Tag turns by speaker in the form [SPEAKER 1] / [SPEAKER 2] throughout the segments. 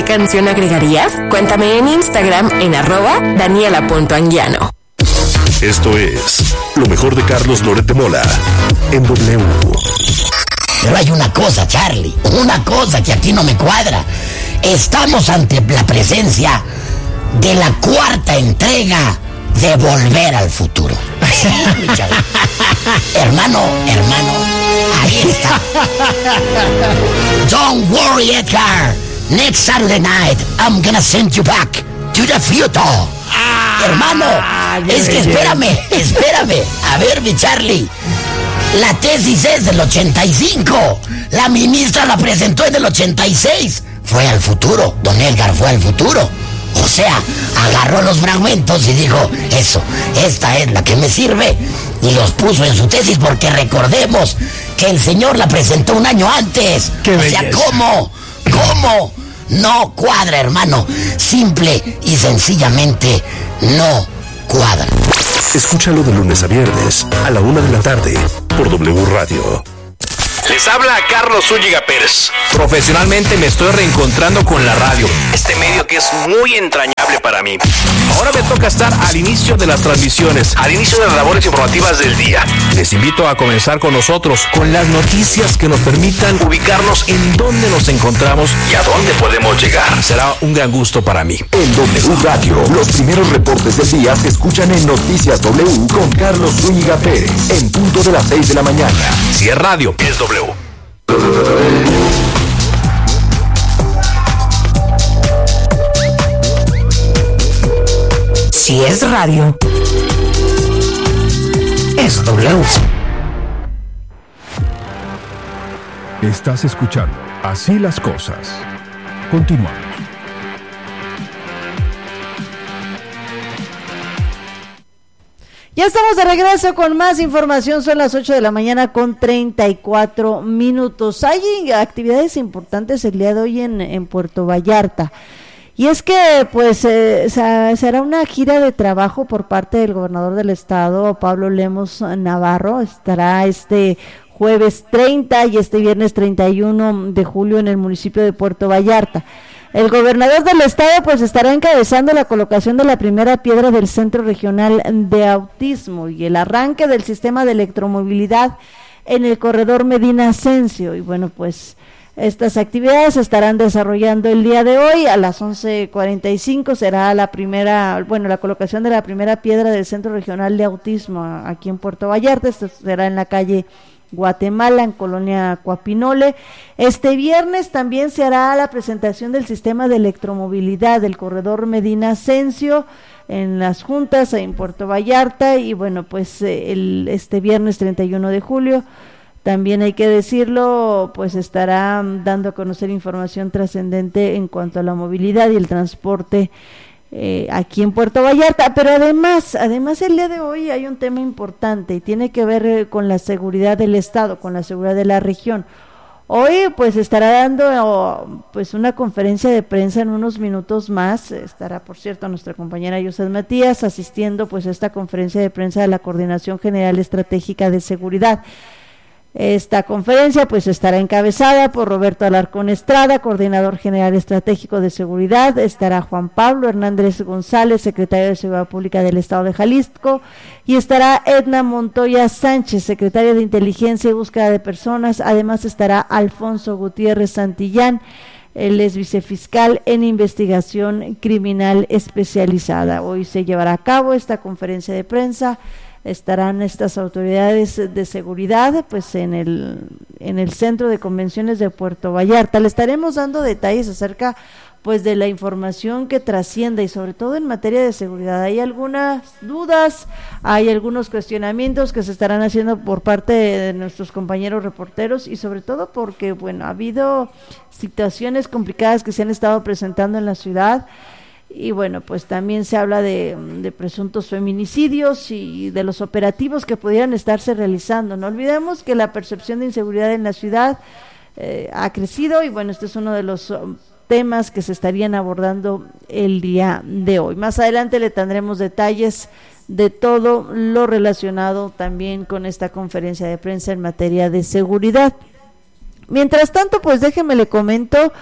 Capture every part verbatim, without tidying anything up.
[SPEAKER 1] ¿qué canción agregarías? Cuéntame en Instagram en arroba daniela.anguiano.
[SPEAKER 2] Esto es lo mejor de Carlos Loret de Mola en W.
[SPEAKER 3] Pero hay una cosa, Charlie, una cosa que aquí no me cuadra. Estamos ante la presencia de la cuarta entrega de Volver al Futuro. Sí, mi Charlie. Hermano, hermano, ahí está. Don't worry, Edgar. Next Saturday night, I'm gonna send you back to the future. Ah, hermano, es que espérame, espérame. A ver, mi Charlie. La tesis es del ochenta y cinco. La ministra la presentó en el ochenta y seis. Fue al futuro. Don Edgar fue al futuro. O sea, agarró los fragmentos y dijo, eso, esta es la que me sirve. Y los puso en su tesis porque recordemos que el señor la presentó un año antes.
[SPEAKER 4] ¡Qué
[SPEAKER 3] o sea,
[SPEAKER 4] belleza!
[SPEAKER 3] ¿cómo? ¿Cómo? No cuadra, hermano. Simple y sencillamente no cuadra.
[SPEAKER 2] Escúchalo de lunes a viernes a la una de la tarde por W Radio.
[SPEAKER 5] Les habla Carlos Zúñiga Pérez. Profesionalmente me estoy reencontrando con la radio, este medio que es muy entrañable para mí. Ahora me toca estar al inicio de las transmisiones, al inicio de las labores informativas del día. Les invito a comenzar con nosotros, con las noticias que nos permitan ubicarnos en dónde nos encontramos y a dónde podemos llegar. Será un gran gusto para mí.
[SPEAKER 6] En W Radio, los primeros reportes del día se escuchan en Noticias W con Carlos Zúñiga Pérez, en punto de las seis de la mañana.
[SPEAKER 5] Si es radio, es W.
[SPEAKER 1] Si es radio,
[SPEAKER 3] Es W.
[SPEAKER 7] Estás escuchando Así las Cosas. Continuamos.
[SPEAKER 8] Ya estamos de regreso con más información, son las ocho de la mañana con treinta y cuatro minutos. Hay actividades importantes el día de hoy en, en Puerto Vallarta. Y es que pues eh, será una gira de trabajo por parte del gobernador del estado, Pablo Lemos Navarro. Estará este jueves treinta y este viernes treinta y uno de julio en el municipio de Puerto Vallarta. El gobernador del estado pues estará encabezando la colocación de la primera piedra del Centro Regional de Autismo y el arranque del sistema de electromovilidad en el corredor Medina Asensio. Y bueno, pues estas actividades se estarán desarrollando el día de hoy. A las once cuarenta y cinco será la primera, bueno, la colocación de la primera piedra del Centro Regional de Autismo aquí en Puerto Vallarta. Esto será en la calle Guatemala, en Colonia Coapinole. Este viernes también se hará la presentación del sistema de electromovilidad del corredor Medina Asensio en las juntas en Puerto Vallarta. Y bueno, pues el, este viernes treinta y uno de julio también, hay que decirlo, pues estará dando a conocer información trascendente en cuanto a la movilidad y el transporte Eh, aquí en Puerto Vallarta. Pero además, además el día de hoy hay un tema importante y tiene que ver eh, con la seguridad del estado, con la seguridad de la región. Hoy pues estará dando oh, pues una conferencia de prensa en unos minutos más. Estará, por cierto, nuestra compañera Yusef Matías asistiendo pues a esta conferencia de prensa de la Coordinación General Estratégica de Seguridad. Esta conferencia pues estará encabezada por Roberto Alarcón Estrada, coordinador general estratégico de seguridad. Estará Juan Pablo Hernández González, secretario de Seguridad Pública del Estado de Jalisco, y estará Edna Montoya Sánchez, secretaria de Inteligencia y Búsqueda de Personas. Además estará Alfonso Gutiérrez Santillán, él es vicefiscal en investigación criminal especializada. Hoy se llevará a cabo esta conferencia de prensa. Estarán estas autoridades de seguridad pues en el en el Centro de Convenciones de Puerto Vallarta. Le estaremos dando detalles acerca pues de la información que trascienda y sobre todo en materia de seguridad. Hay algunas dudas, hay algunos cuestionamientos que se estarán haciendo por parte de nuestros compañeros reporteros y sobre todo porque bueno, ha habido situaciones complicadas que se han estado presentando en la ciudad. Y bueno, pues también se habla de, de presuntos feminicidios y de los operativos que pudieran estarse realizando. No olvidemos que la percepción de inseguridad en la ciudad eh, ha crecido y bueno, este es uno de los um, temas que se estarían abordando el día de hoy. Más adelante le tendremos detalles de todo lo relacionado también con esta conferencia de prensa en materia de seguridad. Mientras tanto, pues déjeme le comento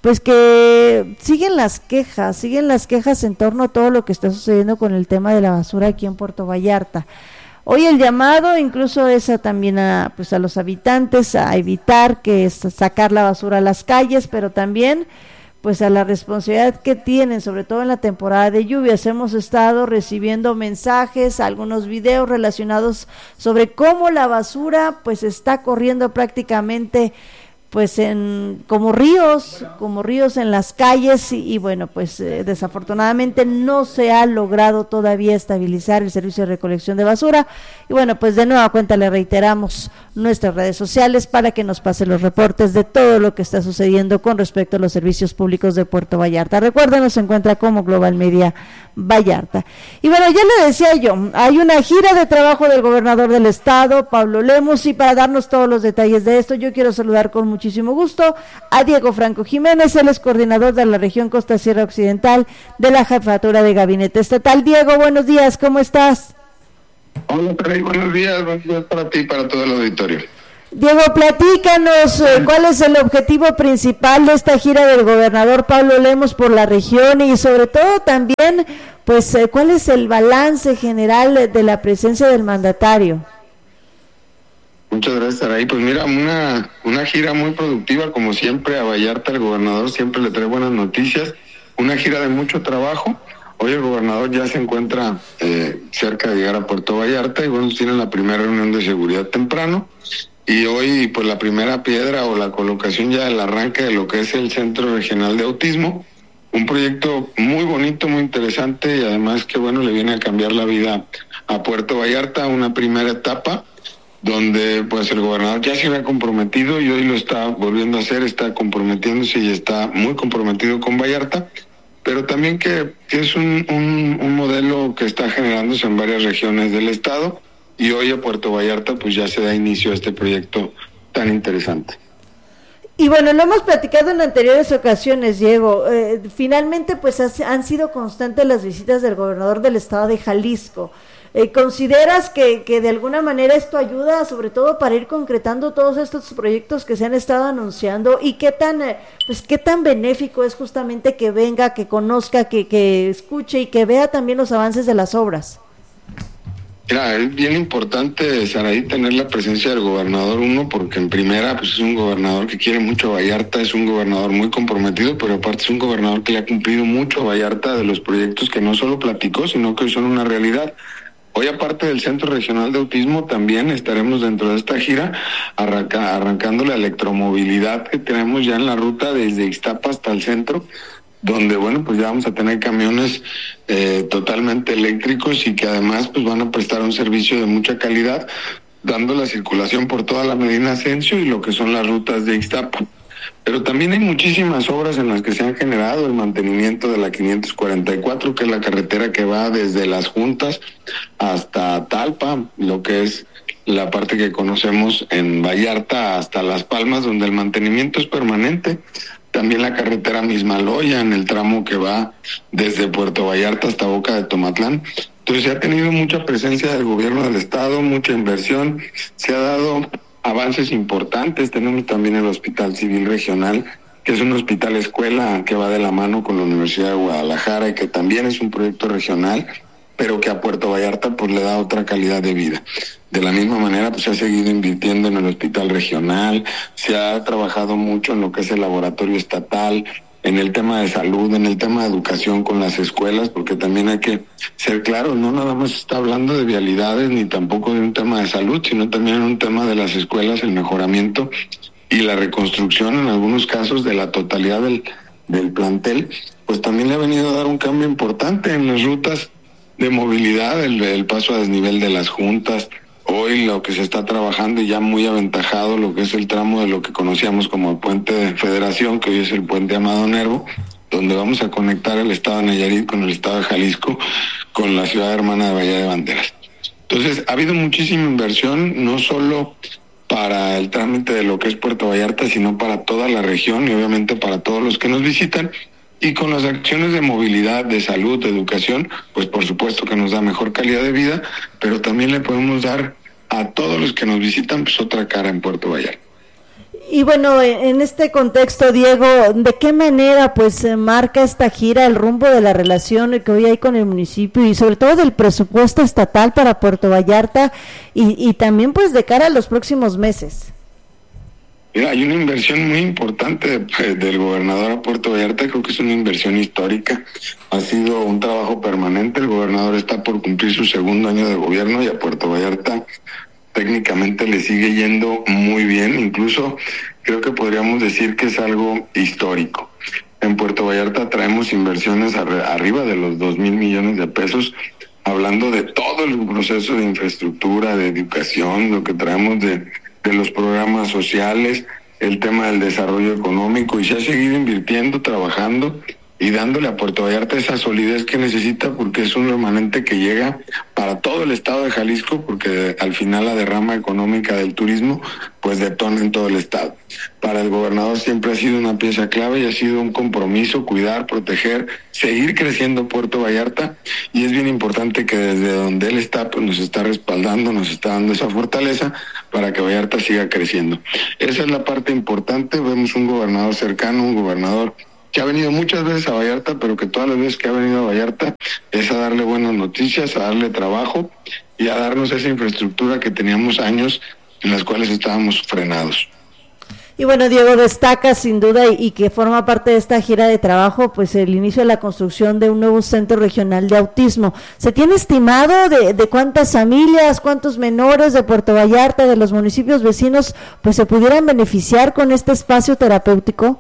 [SPEAKER 8] pues que siguen las quejas, siguen las quejas en torno a todo lo que está sucediendo con el tema de la basura aquí en Puerto Vallarta. Hoy el llamado incluso es a, también a, pues a los habitantes a evitar que es sacar la basura a las calles, pero también pues a la responsabilidad que tienen, sobre todo en la temporada de lluvias. Hemos estado recibiendo mensajes, algunos videos relacionados sobre cómo la basura pues está corriendo prácticamente pues en como ríos, como ríos en las calles y, y bueno, pues eh, desafortunadamente no se ha logrado todavía estabilizar el servicio de recolección de basura y bueno, pues de nueva cuenta le reiteramos nuestras redes sociales para que nos pase los reportes de todo lo que está sucediendo con respecto a los servicios públicos de Puerto Vallarta. Recuerden, nos encuentra como Global Media Vallarta. Y bueno, ya le decía yo, hay una gira de trabajo del gobernador del estado, Pablo Lemus, y para darnos todos los detalles de esto, yo quiero saludar con muchísimo gusto a Diego Franco Jiménez, él es coordinador de la región Costa Sierra Occidental de la Jefatura de Gabinete Estatal. Diego, buenos días, ¿cómo estás?
[SPEAKER 4] Hola, Pérez, buenos días, buenos días para ti y para todo el auditorio.
[SPEAKER 8] Diego, platícanos eh, cuál es el objetivo principal de esta gira del gobernador Pablo Lemus por la región y sobre todo también, pues, eh, cuál es el balance general de la presencia del mandatario.
[SPEAKER 4] Muchas gracias, Saraí. Pues mira, una, una gira muy productiva, como siempre, a Vallarta el gobernador siempre le trae buenas noticias, una gira de mucho trabajo. Hoy el gobernador ya se encuentra eh, cerca de llegar a Puerto Vallarta y bueno, tienen la primera reunión de seguridad temprano y hoy pues la primera piedra o la colocación ya del arranque de lo que es el Centro Regional de Autismo, un proyecto muy bonito, muy interesante y además que bueno, le viene a cambiar la vida a Puerto Vallarta, una primera etapa donde pues el gobernador ya se había comprometido y hoy lo está volviendo a hacer, está comprometiéndose y está muy comprometido con Vallarta, pero también que, que es un, un, un modelo que está generándose en varias regiones del estado y hoy a Puerto Vallarta pues ya se da inicio a este proyecto tan interesante.
[SPEAKER 8] Y bueno, lo hemos platicado en anteriores ocasiones, Diego, eh, finalmente pues han sido constantes las visitas del gobernador del estado de Jalisco. Eh, ¿Consideras que, que de alguna manera esto ayuda sobre todo para ir concretando todos estos proyectos que se han estado anunciando y qué tan eh, pues qué tan benéfico es justamente que venga, que conozca, que, que escuche y que vea también los avances de las obras?
[SPEAKER 4] Mira, es bien importante, Saraí, tener la presencia del gobernador, uno, porque en primera pues es un gobernador que quiere mucho a Vallarta, es un gobernador muy comprometido, pero aparte es un gobernador que le ha cumplido mucho a Vallarta de los proyectos que no solo platicó, sino que hoy son una realidad. Hoy, aparte del Centro Regional de Autismo, también estaremos dentro de esta gira arranca, arrancando la electromovilidad que tenemos ya en la ruta desde Ixtapa hasta el centro, donde, bueno, pues ya vamos a tener camiones eh, totalmente eléctricos y que además pues van a prestar un servicio de mucha calidad, dando la circulación por toda la Medina Ascenso y lo que son las rutas de Ixtapa. Pero también hay muchísimas obras en las que se han generado el mantenimiento de la quinientos cuarenta y cuatro, que es la carretera que va desde Las Juntas hasta Talpa, lo que es la parte que conocemos en Vallarta hasta Las Palmas, donde el mantenimiento es permanente. También la carretera Mismaloya, en el tramo que va desde Puerto Vallarta hasta Boca de Tomatlán. Entonces se ha tenido mucha presencia del gobierno del estado, mucha inversión, se ha dado avances importantes. Tenemos también el Hospital Civil Regional, que es un hospital escuela que va de la mano con la Universidad de Guadalajara y que también es un proyecto regional, pero que a Puerto Vallarta pues le da otra calidad de vida. De la misma manera pues se ha seguido invirtiendo en el hospital regional, se ha trabajado mucho en lo que es el laboratorio estatal, en el tema de salud, en el tema de educación con las escuelas, porque también hay que ser claros, no nada más se está hablando de vialidades ni tampoco de un tema de salud, sino también un tema de las escuelas, el mejoramiento y la reconstrucción en algunos casos de la totalidad del, del plantel, pues también le ha venido a dar un cambio importante en las rutas de movilidad, el, el paso a desnivel de las juntas. Hoy lo que se está trabajando y ya muy aventajado, lo que es el tramo de lo que conocíamos como el puente de Federación, que hoy es el puente Amado Nervo, donde vamos a conectar el estado de Nayarit con el estado de Jalisco, con la ciudad hermana de Bahía de Banderas. Entonces, ha habido muchísima inversión, no solo para el trámite de lo que es Puerto Vallarta, sino para toda la región y obviamente para todos los que nos visitan. Y con las acciones de movilidad, de salud, de educación, pues por supuesto que nos da mejor calidad de vida, pero también le podemos dar a todos los que nos visitan pues otra cara en Puerto Vallarta.
[SPEAKER 8] Y bueno, en este contexto, Diego, ¿de qué manera pues marca esta gira el rumbo de la relación que hoy hay con el municipio y sobre todo del presupuesto estatal para Puerto Vallarta y, y también pues de cara a los próximos meses?
[SPEAKER 4] Mira, hay una inversión muy importante de, del gobernador a Puerto Vallarta, creo que es una inversión histórica, ha sido un trabajo permanente, el gobernador está por cumplir su segundo año de gobierno y a Puerto Vallarta técnicamente le sigue yendo muy bien, incluso creo que podríamos decir que es algo histórico. En Puerto Vallarta traemos inversiones arri- arriba de los dos mil millones de pesos, hablando de todo el proceso de infraestructura, de educación, lo que traemos de, de los programas sociales, el tema del desarrollo económico, y se ha seguido invirtiendo, trabajando y dándole a Puerto Vallarta esa solidez que necesita, porque es un remanente que llega para todo el estado de Jalisco, porque al final la derrama económica del turismo pues detona en todo el estado. Para el gobernador siempre ha sido una pieza clave y ha sido un compromiso cuidar, proteger, seguir creciendo Puerto Vallarta, y es bien importante que desde donde él está pues nos está respaldando, nos está dando esa fortaleza para que Vallarta siga creciendo. Esa es la parte importante. Vemos un gobernador cercano, un gobernador que ha venido muchas veces a Vallarta, pero que todas las veces que ha venido a Vallarta es a darle buenas noticias, a darle trabajo y a darnos esa infraestructura que teníamos años en las cuales estábamos frenados.
[SPEAKER 8] Y bueno, Diego, destaca sin duda y, y que forma parte de esta gira de trabajo, pues el inicio de la construcción de un nuevo centro regional de autismo. ¿Se tiene estimado de, de cuántas familias, cuántos menores de Puerto Vallarta, de los municipios vecinos, pues se pudieran beneficiar con este espacio terapéutico?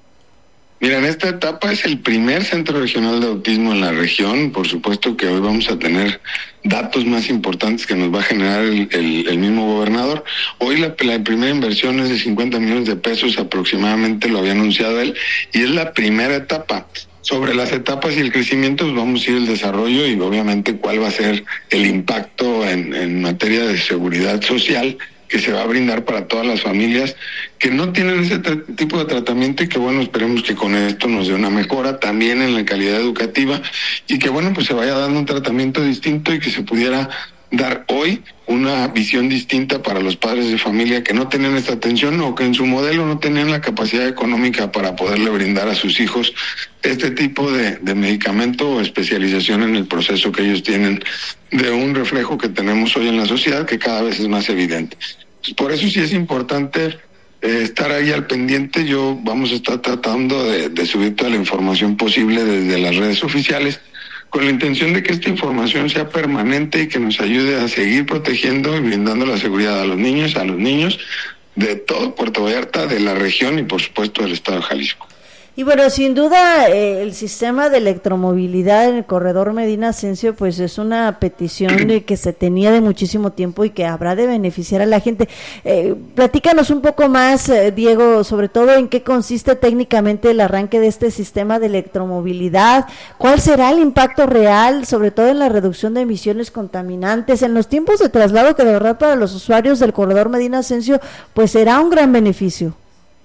[SPEAKER 4] Mira, en esta etapa es el primer centro regional de autismo en la región. Por supuesto que hoy vamos a tener datos más importantes que nos va a generar el, el, el mismo gobernador. Hoy la, la primera inversión es de cincuenta millones de pesos aproximadamente, lo había anunciado él, y es la primera etapa. Sobre las etapas y el crecimiento pues vamos a ir el desarrollo y obviamente cuál va a ser el impacto en, en materia de seguridad social que se va a brindar para todas las familias que no tienen ese tra- tipo de tratamiento, y que bueno, esperemos que con esto nos dé una mejora también en la calidad educativa y que bueno, pues se vaya dando un tratamiento distinto y que se pudiera dar hoy una visión distinta para los padres de familia que no tenían esta atención o que en su modelo no tenían la capacidad económica para poderle brindar a sus hijos este tipo de, de medicamento o especialización en el proceso que ellos tienen de un reflejo que tenemos hoy en la sociedad que cada vez es más evidente. Pues por eso sí es importante eh, estar ahí al pendiente. Yo vamos a estar tratando de, de subir toda la información posible desde las redes oficiales, con la intención de que esta información sea permanente y que nos ayude a seguir protegiendo y brindando la seguridad a los niños, a los niños de todo Puerto Vallarta, de la región y por supuesto del estado de Jalisco.
[SPEAKER 8] Y bueno, sin duda eh, el sistema de electromovilidad en el corredor Medina Ascencio pues es una petición de que se tenía de muchísimo tiempo y que habrá de beneficiar a la gente. Eh, platícanos un poco más, eh, Diego, sobre todo en qué consiste técnicamente el arranque de este sistema de electromovilidad, cuál será el impacto real, sobre todo en la reducción de emisiones contaminantes, en los tiempos de traslado, que de verdad para los usuarios del corredor Medina Ascencio pues será un gran beneficio.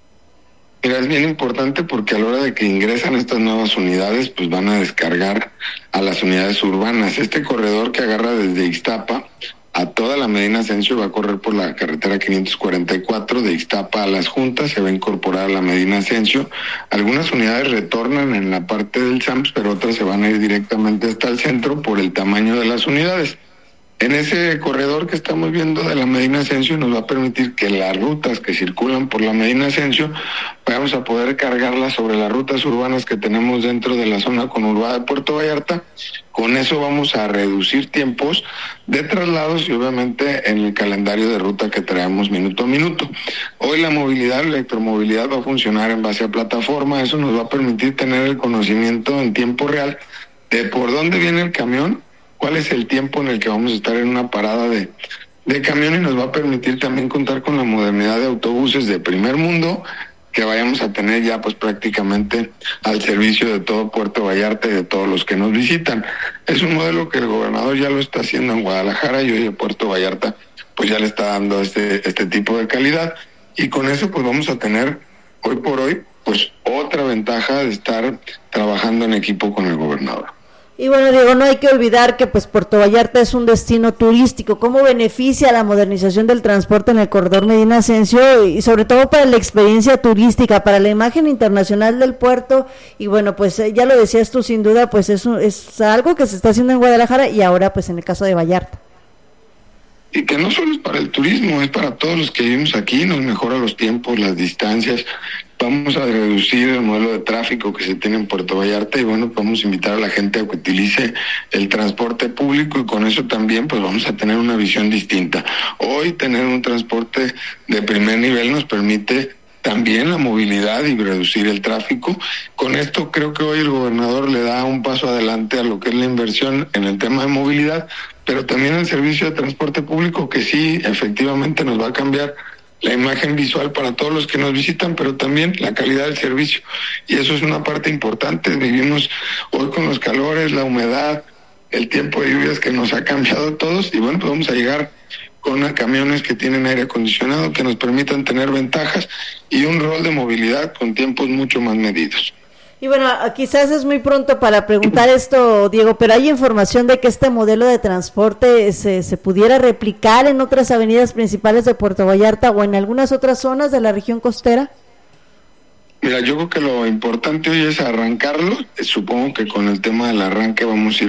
[SPEAKER 4] Mira, es bien importante porque a la hora de que ingresan estas nuevas unidades, pues van a descargar a las unidades urbanas. Este corredor que agarra desde Ixtapa a toda la Medina Ascencio va a correr por la carretera quinientos cuarenta y cuatro, de Ixtapa a Las Juntas, se va a incorporar a la Medina Ascencio. Algunas unidades retornan en la parte del S A M S, pero otras se van a ir directamente hasta el centro por el tamaño de las unidades. En ese corredor que estamos viendo de la Medina Ascencio nos va a permitir que las rutas que circulan por la Medina Ascencio vamos a poder cargarlas sobre las rutas urbanas que tenemos dentro de la zona conurbada de Puerto Vallarta. Con eso vamos a reducir tiempos de traslados y obviamente en el calendario de ruta que traemos minuto a minuto. Hoy la movilidad, la electromovilidad va a funcionar en base a plataforma. Eso nos va a permitir tener el conocimiento en tiempo real de por dónde viene el camión, cuál es el tiempo en el que vamos a estar en una parada de, de camión, y nos va a permitir también contar con la modernidad de autobuses de primer mundo que vayamos a tener ya pues prácticamente al servicio de todo Puerto Vallarta y de todos los que nos visitan. Es un modelo que el gobernador ya lo está haciendo en Guadalajara y hoy en Puerto Vallarta pues ya le está dando este, este tipo de calidad, y con eso pues vamos a tener hoy por hoy pues otra ventaja de estar trabajando en equipo con el gobernador.
[SPEAKER 8] Y bueno, Diego, no hay que olvidar que pues Puerto Vallarta es un destino turístico. ¿Cómo beneficia la modernización del transporte en el corredor Medina Ascencio y sobre todo para la experiencia turística, para la imagen internacional del puerto? Y bueno, pues eh, ya lo decías tú, sin duda, pues es, un, es algo que se está haciendo en Guadalajara y ahora pues en el caso de Vallarta.
[SPEAKER 4] Y que no solo es para el turismo, es para todos los que vivimos aquí, nos mejora los tiempos, las distancias, vamos a reducir el modelo de tráfico que se tiene en Puerto Vallarta y bueno, vamos a invitar a la gente a que utilice el transporte público y con eso también pues vamos a tener una visión distinta. Hoy tener un transporte de primer nivel nos permite también la movilidad y reducir el tráfico. Con esto creo que hoy el gobernador le da un paso adelante a lo que es la inversión en el tema de movilidad, pero también el servicio de transporte público que sí, efectivamente nos va a cambiar la imagen visual para todos los que nos visitan, pero también la calidad del servicio. Y eso es una parte importante. Vivimos hoy con los calores, la humedad, el tiempo de lluvias que nos ha cambiado a todos y bueno, pues vamos a llegar con camiones que tienen aire acondicionado, que nos permitan tener ventajas y un rol de movilidad con tiempos mucho más medidos.
[SPEAKER 8] Y bueno, quizás es muy pronto para preguntar esto, Diego, pero ¿hay información de que este modelo de transporte se, se pudiera replicar en otras avenidas principales de Puerto Vallarta o en algunas otras zonas de la región costera?
[SPEAKER 4] Mira, yo creo que lo importante hoy es arrancarlo. Supongo que con el tema del arranque vamos a ir